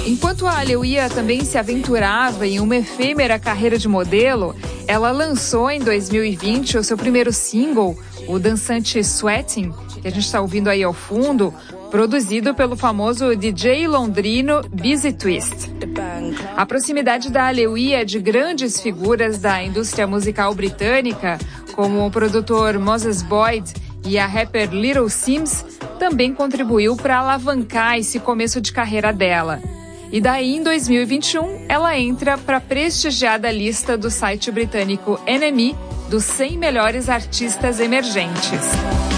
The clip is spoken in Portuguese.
Enquanto a Alewiya também se aventurava em uma efêmera carreira de modelo, ela lançou em 2020 o seu primeiro single, o dançante Sweating, que a gente está ouvindo aí ao fundo, produzido pelo famoso DJ londrino Busy Twist. A proximidade da Alewiya de grandes figuras da indústria musical britânica, como o produtor Moses Boyd e a rapper Little Simz, também contribuiu para alavancar esse começo de carreira dela. E daí, em 2021, ela entra para a prestigiada lista do site britânico NME dos 100 melhores artistas emergentes.